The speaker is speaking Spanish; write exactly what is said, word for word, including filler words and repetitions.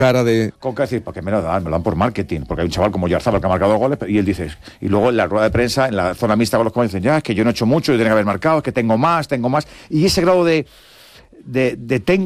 cara de... Con que decir, porque me lo dan, me lo dan por marketing, porque hay un chaval como Oyarzabal que ha marcado goles, y él dice, y luego en la rueda de prensa, en la zona mixta con los comentarios, dicen, ya, es que yo no he hecho mucho, yo tenía que haber marcado, es que tengo más, tengo más, y ese grado de, de, de tengo